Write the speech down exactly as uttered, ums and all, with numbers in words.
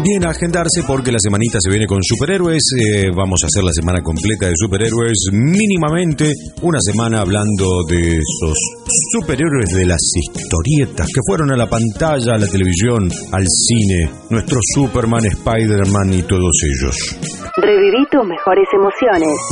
Bien, a agendarse porque la semanita se viene con superhéroes. Eh, vamos a hacer la semana completa de superhéroes, mínimamente una semana hablando de esos superhéroes de las historietas que fueron a la pantalla, a la televisión, al cine, nuestro Superman, Spider-Man y todos ellos. Reviví tus mejores emociones.